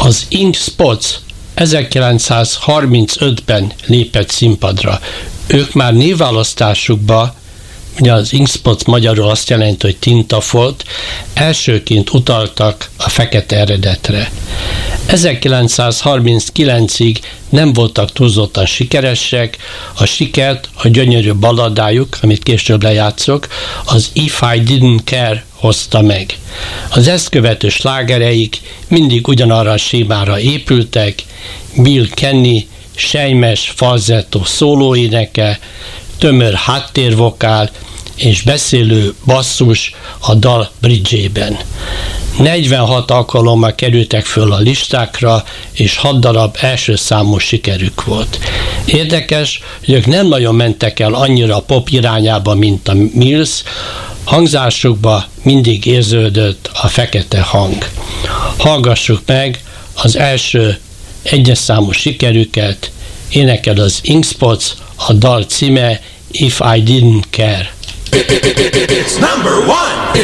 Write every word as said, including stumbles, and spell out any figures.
Az Ink Spots ezerkilencszázharmincötben lépett színpadra. Ők már névválasztásukba, ugye az Ink Spots magyarul azt jelenti, hogy tintafolt, elsőként utaltak a fekete eredetre. ezerkilencszázharminckilencig nem voltak túlzottan sikeresek, a sikert a gyönyörű balladájuk, amit később lejátszok, az If I Didn't Care hozta meg. Az ezt követő slágereik mindig ugyanarra a sémára épültek, Bill Kenny sejmes falzettó szólóéneke, tömör háttérvokál és beszélő basszus a dal bridge-ében. negyvenhat alkalommal kerültek föl a listákra, és hat darab első számú sikerük volt. Érdekes, hogy ők nem nagyon mentek el annyira a pop irányába, mint a Mills, hangzásukba mindig érződött a fekete hang. Hallgassuk meg az első egyes számú sikerüket, énekel az Ink Spots, a dal címe If I Didn't Care. It's number one.